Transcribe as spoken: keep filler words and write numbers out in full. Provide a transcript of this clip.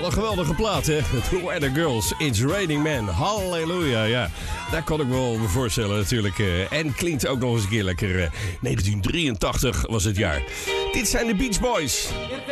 Wat een geweldige plaat, hè? The Weather Girls, It's Raining Men. Halleluja, ja. Daar kan ik me wel voorstellen natuurlijk. En klinkt ook nog eens een keer lekker. negentien drieëntachtig was het jaar. Dit zijn de Beach Boys.